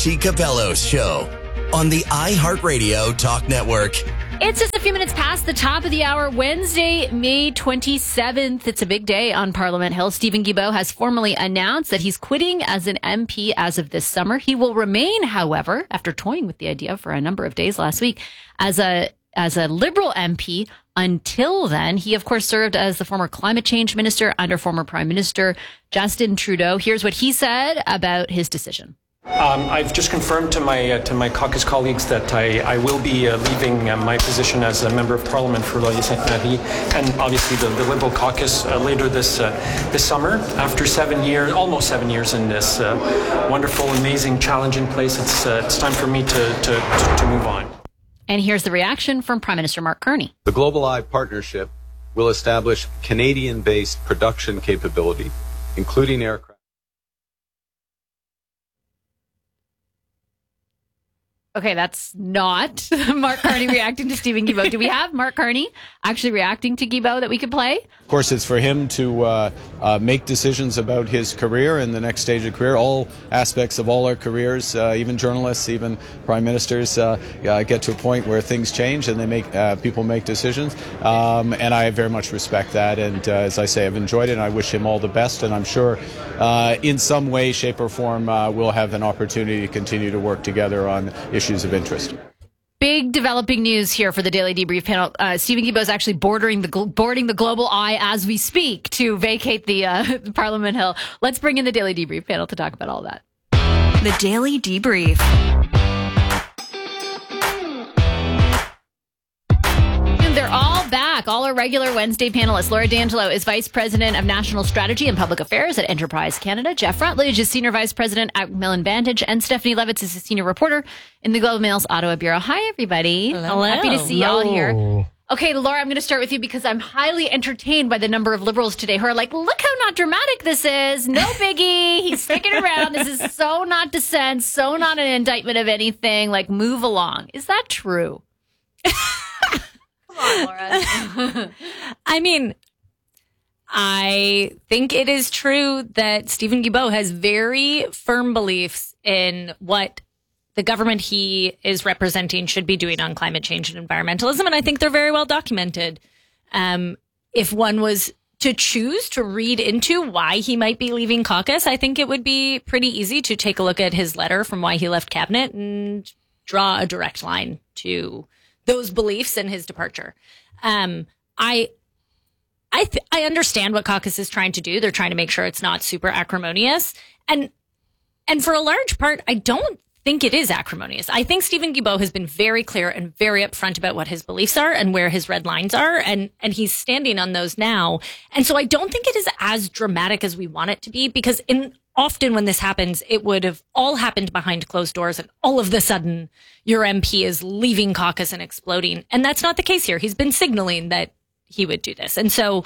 Richie Capello's show on the iHeartRadio Talk Network. It's just a few minutes past the top of the hour, Wednesday, May 27th. It's a big day on Parliament Hill. Stephen Guilbeault has formally announced that he's quitting as an MP as of this summer. He will remain, however, after toying with the idea for a number of days last week, as a Liberal MP until then. He, of course, served as the former climate change minister under former Prime Minister Justin Trudeau. Here's what he said about his decision. I've just confirmed to my caucus colleagues that I will be leaving my position as a member of Parliament for Laurier-Sainte-Marie and obviously the Liberal caucus later this summer. After almost 7 years in this wonderful, amazing, challenging place, it's time for me to move on. And here's the reaction from Prime Minister Mark Carney. The Global Eye Partnership will establish Canadian-based production capability, including aircraft. Okay, that's not Mark Carney reacting to Stephen Guilbeault. Do we have Mark Carney actually reacting to Guilbeault that we could play? Of course, it's for him to make decisions about his career and the next stage of career. All aspects of all our careers, even journalists, even prime ministers, get to a point where things change and people make decisions. And I very much respect that. And as I say, I've enjoyed it, and I wish him all the best. And I'm sure in some way, shape, or form, we'll have an opportunity to continue to work together on issues of interest. Big developing news here for the Daily Debrief panel. Stephen Guilbeault is actually boarding the Global Eye as we speak to vacate the Parliament Hill. Let's bring in the Daily Debrief panel to talk about all that. The Daily Debrief. They're all back. All our regular Wednesday panelists. Laura D'Angelo is Vice President of National Strategy and Public Affairs at Enterprise Canada. Jeff Rutledge is Senior Vice President at Macmillan Vantage. And Stephanie Levitz is a Senior Reporter in the Globe and Mail's Ottawa Bureau. Hi, everybody. Hello. Happy to see y'all here. Okay, Laura, I'm going to start with you because I'm highly entertained by the number of Liberals today who are like, look how not dramatic this is. No biggie. He's sticking around. This is so not dissent, so not an indictment of anything. Like, move along. Is that true? Come on, Laura. I mean, I think it is true that Stephen Guilbeault has very firm beliefs in what the government he is representing should be doing on climate change and environmentalism, and I think they're very well documented. If one was to choose to read into why he might be leaving caucus, I think it would be pretty easy to take a look at his letter from why he left cabinet and draw a direct line to those beliefs and his departure. I understand what caucus is trying to do. They're trying to make sure it's not super acrimonious. And for a large part, I don't think it is acrimonious. I think Stephen Guilbeault has been very clear and very upfront about what his beliefs are and where his red lines are. And he's standing on those now. And so I don't think it is as dramatic as we want it to be, because often when this happens, it would have all happened behind closed doors, and all of a sudden your MP is leaving caucus and exploding. And that's not the case here. He's been signaling that he would do this. And so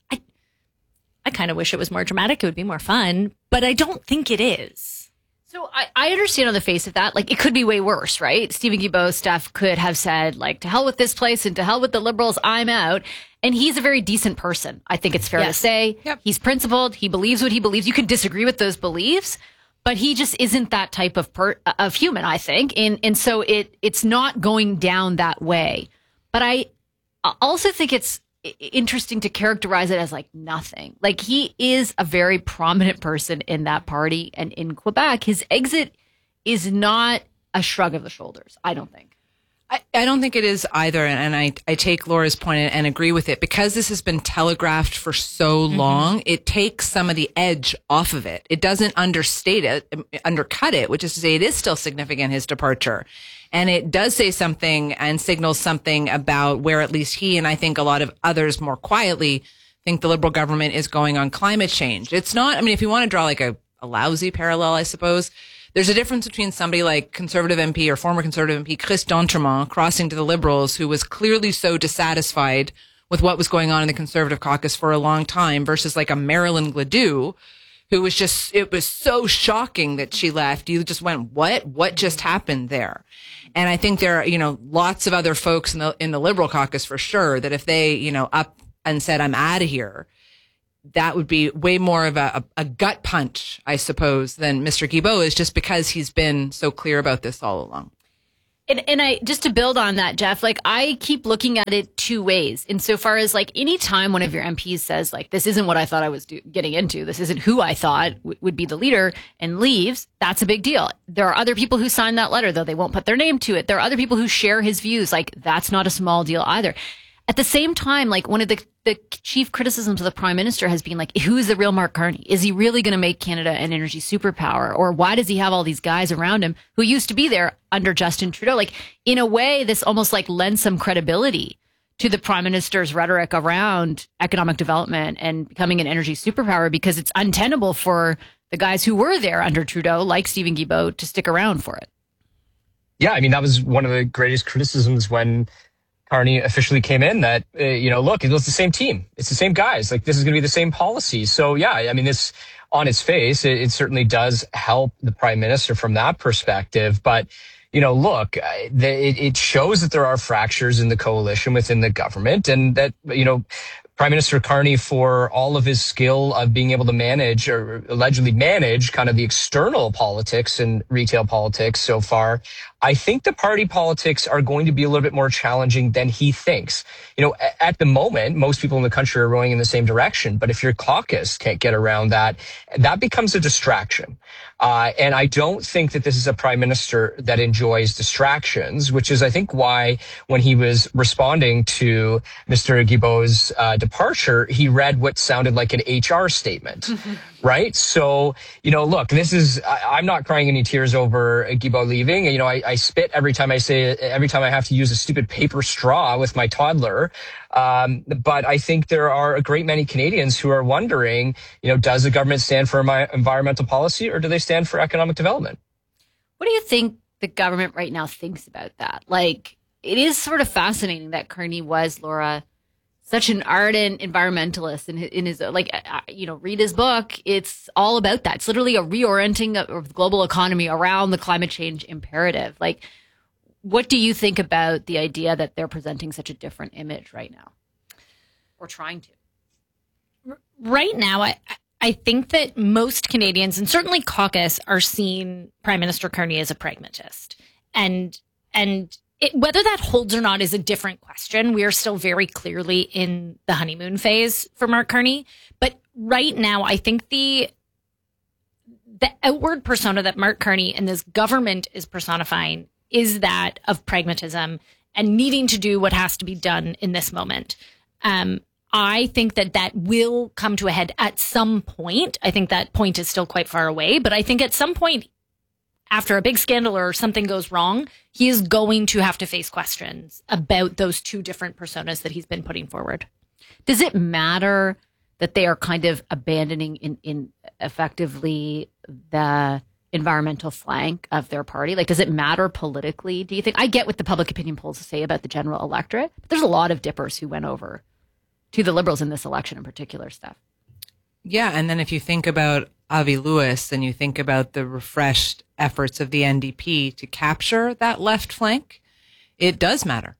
I kind of wish it was more dramatic. It would be more fun, but I don't think it is. So I understand on the face of that, like, it could be way worse, right? Stephen Guilbeault stuff could have said, like, to hell with this place and to hell with the Liberals, I'm out. And he's a very decent person. I think it's fair to say. Yep. He's principled. He believes what he believes. You can disagree with those beliefs, but he just isn't that type of human, I think. And so it's not going down that way. But I also think it's interesting to characterize it as like nothing. Like, he is a very prominent person in that party, and in Quebec, his exit is not a shrug of the shoulders, I don't think. I don't think it is either. And I take Laura's point and agree with it. Because this has been telegraphed for so long, it takes some of the edge off of it. It doesn't undercut it, which is to say it is still significant, his departure. And it does say something and signals something about where at least he, and I think a lot of others more quietly, think the Liberal government is going on climate change. It's not, I mean, if you want to draw like a lousy parallel, I suppose, there's a difference between somebody like Conservative MP or former Conservative MP Chris d'Entremont crossing to the Liberals, who was clearly so dissatisfied with what was going on in the Conservative caucus for a long time, versus like a Marilyn Gladue, who was just, it was so shocking that she left. You just went, what just happened there? And I think there are, lots of other folks in the Liberal caucus for sure, that if they, up and said, I'm out of here, that would be way more of a gut punch, I suppose, than Mr. Guilbeault is, just because he's been so clear about this all along. And I, just to build on that, Jeff, like, I keep looking at it two ways. Insofar as, like, any time one of your MPs says, like, this isn't what I thought I was getting into, this isn't who I thought would be the leader, and leaves, that's a big deal. There are other people who sign that letter, though they won't put their name to it. There are other people who share his views. Like, that's not a small deal either. At the same time, like, one of the chief criticisms of the prime minister has been, like, who is the real Mark Carney? Is he really going to make Canada an energy superpower? Or why does he have all these guys around him who used to be there under Justin Trudeau? Like, in a way, this almost like lends some credibility to the prime minister's rhetoric around economic development and becoming an energy superpower, because it's untenable for the guys who were there under Trudeau, like Steven Guilbeault, to stick around for it. Yeah, I mean, that was one of the greatest criticisms when Carney officially came in, that, look, it's the same team. It's the same guys. Like, this is going to be the same policy. So, yeah, I mean, this, on its face, it certainly does help the prime minister from that perspective. But, look, it shows that there are fractures in the coalition within the government, and that, Prime Minister Carney, for all of his skill of being able to manage, or allegedly manage, kind of the external politics and retail politics so far, I think the party politics are going to be a little bit more challenging than he thinks. At the moment, most people in the country are rowing in the same direction. But if your caucus can't get around that, that becomes a distraction. And I don't think that this is a prime minister that enjoys distractions, which is, I think, why when he was responding to Mr. Guilbeault's departure, he read what sounded like an HR statement, right? So, look, I'm not crying any tears over Guilbeault leaving. I spit every time I have to use a stupid paper straw with my toddler. But I think there are a great many Canadians who are wondering, does the government stand for environmental policy, or do they stand for economic development? What do you think the government right now thinks about that? Like, it is sort of fascinating that Carney was, Laura, such an ardent environmentalist, and in his, read his book. It's all about that. It's literally a reorienting of the global economy around the climate change imperative. Like, what do you think about the idea that they're presenting such a different image right now, or trying to? Right now, I think that most Canadians, and certainly caucus, are seeing Prime Minister Carney as a pragmatist, and whether that holds or not is a different question. We are still very clearly in the honeymoon phase for Mark Carney. But right now, I think the outward persona that Mark Carney and this government is personifying is that of pragmatism and needing to do what has to be done in this moment. I think that will come to a head at some point. I think that point is still quite far away, but I think at some point, after a big scandal or something goes wrong, he is going to have to face questions about those two different personas that he's been putting forward. Does it matter that they are kind of abandoning in effectively the environmental flank of their party? Like, does it matter politically, do you think? I get what the public opinion polls say about the general electorate, but there's a lot of dippers who went over to the Liberals in this election in particular, Steph. Yeah, and then if you think about Avi Lewis and you think about the refreshed efforts of the NDP to capture that left flank, it does matter.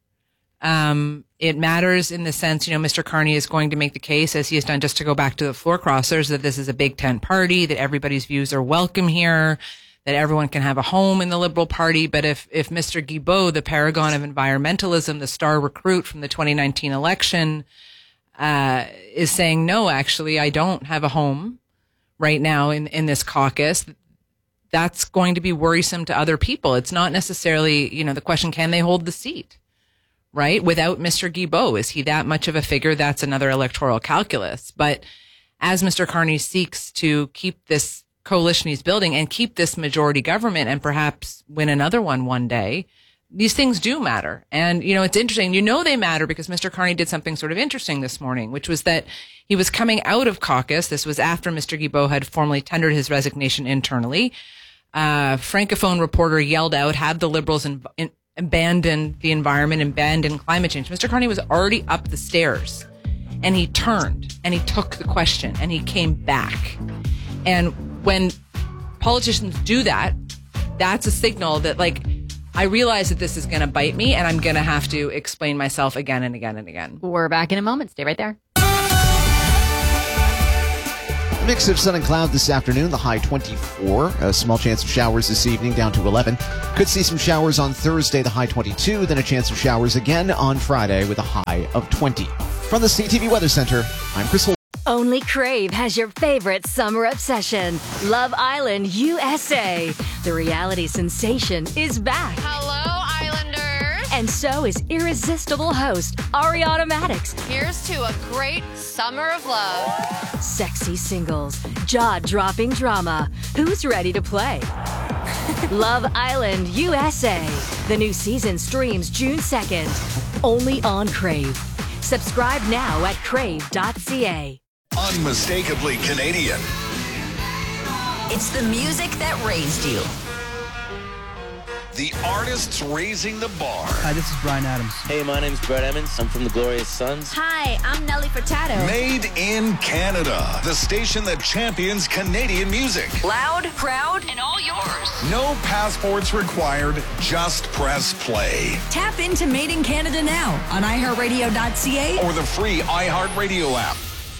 It matters in the sense, Mr. Carney is going to make the case, as he has done, just to go back to the floor crossers, that this is a big tent party, that everybody's views are welcome here, that everyone can have a home in the Liberal Party. But if Mr. Guilbeault, the paragon of environmentalism, the star recruit from the 2019 election, is saying, no, actually, I don't have a home right now in this caucus, that's going to be worrisome to other people. It's not necessarily, the question, can they hold the seat, right? Without Mr. Guilbeault, is he that much of a figure? That's another electoral calculus. But as Mr. Carney seeks to keep this coalition he's building and keep this majority government and perhaps win another one day, these things do matter. And, it's interesting. They matter because Mr. Carney did something sort of interesting this morning, which was that he was coming out of caucus. This was after Mr. Guilbeault had formally tendered his resignation internally. Francophone reporter yelled out, have the Liberals abandoned the environment, abandoned climate change. Mr. Carney was already up the stairs, and he turned and he took the question and he came back. And when politicians do that, that's a signal that, I realize that this is going to bite me and I'm going to have to explain myself again and again and again. We're back in a moment. Stay right there. Mix of sun and cloud this afternoon, the high 24. A small chance of showers this evening, down to 11. Could see some showers on Thursday, the high 22. Then a chance of showers again on Friday with a high of 20. From the CTV Weather Center, I'm Chris Holt. Only Crave has your favorite summer obsession, Love Island USA. The reality sensation is back. Hello, Islanders. And so is irresistible host Ariana Madix. Here's to a great summer of love. Sexy singles, jaw-dropping drama. Who's ready to play? Love Island USA. The new season streams June 2nd. Only on Crave. Subscribe now at crave.ca. Unmistakably Canadian. It's the music that raised you. The artists raising the bar. Hi, this is Bryan Adams. Hey, my name's Brett Emmons. I'm from the Glorious Sons. Hi, I'm Nelly Furtado. Made in Canada. The station that champions Canadian music. Loud, proud, and all yours. No passports required. Just press play. Tap into Made in Canada now on iHeartRadio.ca or the free iHeartRadio app.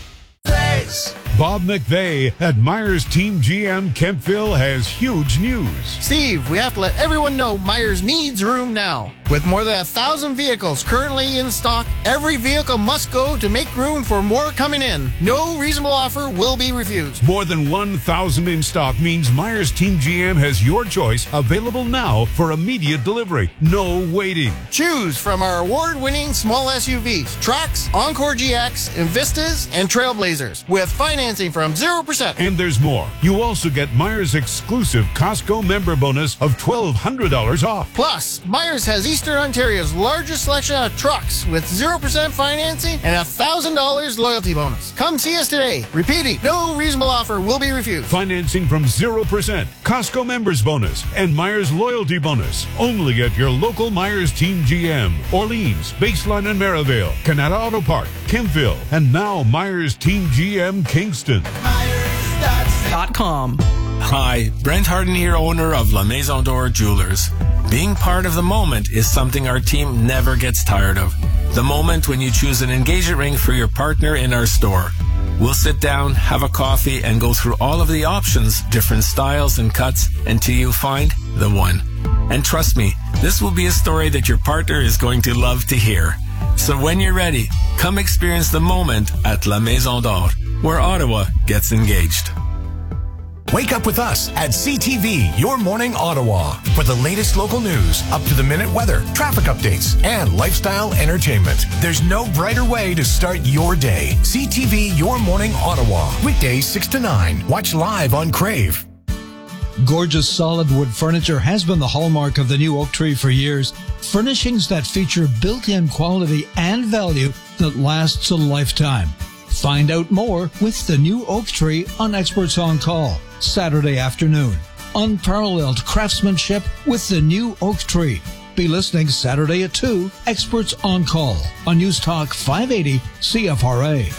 Bob McVeigh at Myers Team GM Kemptville has huge news. Steve, we have to let everyone know Myers needs room now. With more than 1,000 vehicles currently in stock, every vehicle must go to make room for more coming in. No reasonable offer will be refused. More than 1,000 in stock means Myers Team GM has your choice available now for immediate delivery. No waiting. Choose from our award-winning small SUVs, Trax, Encore GX, Invistas, and Trailblazers with financing from 0%. And there's more. You also get Myers' exclusive Costco member bonus of $1,200 off. Plus, Myers has Eastern Ontario's largest selection of trucks with 0% financing and $1,000 loyalty bonus. Come see us today. Repeating, no reasonable offer will be refused. Financing from 0%, Costco members bonus, and Myers loyalty bonus. Only at your local Myers Team GM. Orleans, Baseline and Merivale, Canada Auto Park, Kemptville, and now Myers Team GM Kingston. Myers.com. Hi, Brent Harden here, owner of La Maison d'Or Jewelers. Being part of the moment is something our team never gets tired of. The moment when you choose an engagement ring for your partner in our store. We'll sit down, have a coffee, and go through all of the options, different styles and cuts, until you find the one. And trust me, this will be a story that your partner is going to love to hear. So when you're ready, come experience the moment at La Maison d'Or, where Ottawa gets engaged. Wake up with us at CTV, Your Morning Ottawa, for the latest local news, up-to-the-minute weather, traffic updates, and lifestyle entertainment. There's no brighter way to start your day. CTV, Your Morning Ottawa, weekdays 6 to 9. Watch live on Crave. Gorgeous solid wood furniture has been the hallmark of the new Oak Tree for years. Furnishings that feature built-in quality and value that lasts a lifetime. Find out more with the new Oak Tree on Experts on Call, Saturday afternoon. Unparalleled craftsmanship with the new Oak Tree. Be listening Saturday at 2, Experts on Call on News Talk 580 CFRA.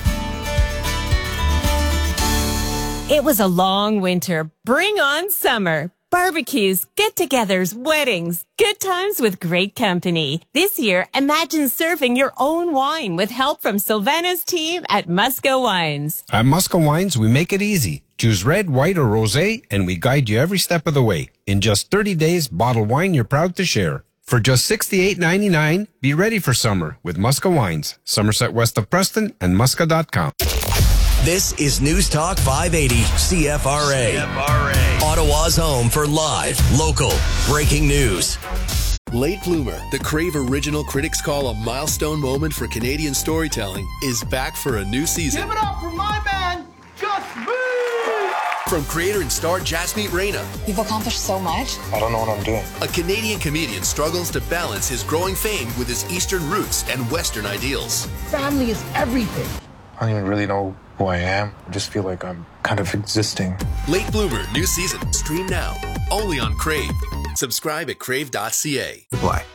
It was a long winter. Bring on summer. Barbecues, get-togethers, weddings, good times with great company. This year, imagine serving your own wine with help from Sylvana's team at Musco Wines. At Musco Wines, we make it easy. Choose red, white, or rosé, and we guide you every step of the way. In just 30 days, bottle wine you're proud to share. For just $68.99, be ready for summer with Musco Wines, Somerset west of Preston, and Musca.com. This is News Talk 580 CFRA. Ottawa's home for live, local, breaking news. Late Bloomer, the Crave original critics call a milestone moment for Canadian storytelling, is back for a new season. Give it up for my man, Just Me! From creator and star Jasmeet Reina. You've accomplished so much. I don't know what I'm doing. A Canadian comedian struggles to balance his growing fame with his Eastern roots and Western ideals. Family is everything. I don't even really know who I am. I just feel like I'm kind of existing. Late Bloomer, new season. Stream now. Only on Crave. Subscribe at crave.ca. Apply.